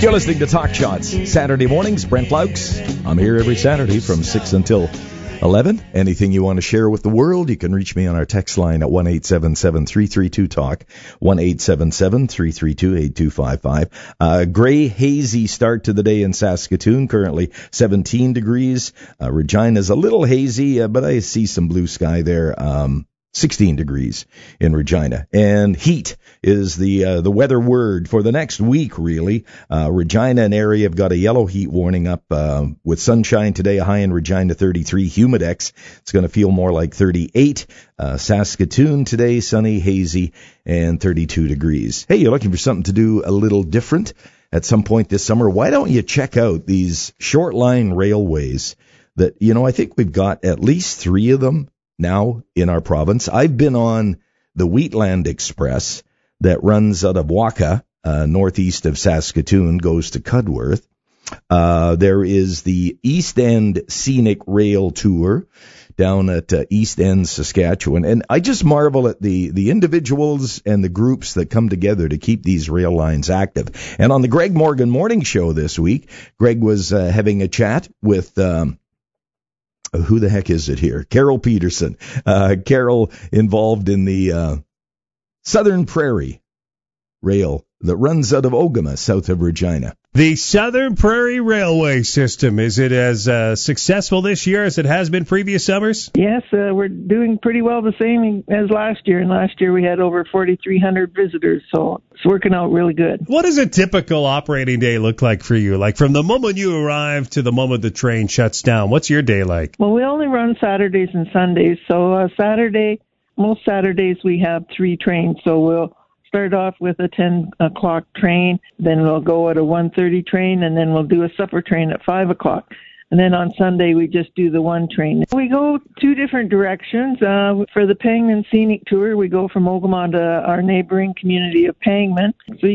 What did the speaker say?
You're listening to Talk Shots, Saturday mornings. Brent Laux. I'm here every Saturday from 6 until 11. Anything you want to share with the world, you can reach me on our text line at 1-877-332-TALK, 1-877-332-8255. Gray, hazy start to the day in Saskatoon, currently 17 degrees. Regina's a little hazy, but I see some blue sky there. 16 degrees in Regina. And heat is the weather word for the next week, really. Regina and area have got a yellow heat warning up with sunshine today, a high in Regina 33, humidex. It's going to feel more like 38. Saskatoon today, sunny, hazy, and 32 degrees. Hey, you're looking for something to do a little different at some point this summer? Why don't you check out these short line railways that, I think we've got at least 3 of them now in our province. I've been on the Wheatland Express that runs out of Waka, northeast of Saskatoon, goes to Cudworth. There is the East End Scenic Rail Tour down at East End, Saskatchewan. And I just marvel at the individuals and the groups that come together to keep these rail lines active. And on the Greg Morgan Morning Show this week, Greg was having a chat with who the heck is it here? Carol Peterson. Carol involved in the Southern Prairie Rail that runs out of Ogama, south of Regina. The Southern Prairie Railway System, is it as successful this year as it has been previous summers? Yes, we're doing pretty well the same as last year. And last year we had over 4,300 visitors, so it's working out really good. What does a typical operating day look like for you? Like from the moment you arrive to the moment the train shuts down, what's your day like? Well, we only run Saturdays and Sundays. So most Saturdays we have 3 trains. So we'll start off with a 10 o'clock train, then we'll go at a 1:30 train, and then we'll do a supper train at 5 o'clock. And then on Sunday, we just do the 1 train. We go 2 different directions. For the Pangman Scenic Tour, we go from Ogama to our neighboring community of Pangman. So